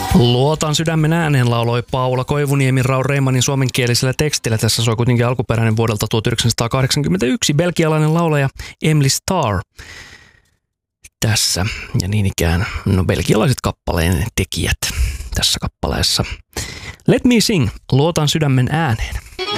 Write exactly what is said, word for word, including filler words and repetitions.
Luotan sydämen ääneen lauloi Paula Koivuniemi Raul Reimanin suomenkielisellä tekstillä. Tässä soi kuitenkin alkuperäinen vuodelta tuhatyhdeksänsataakahdeksankymmentäyksi belgialainen laulaja Emily Starr. Tässä ja niin ikään no belgialaiset kappaleen tekijät tässä kappaleessa. Let me sing, luotan sydämen ääneen.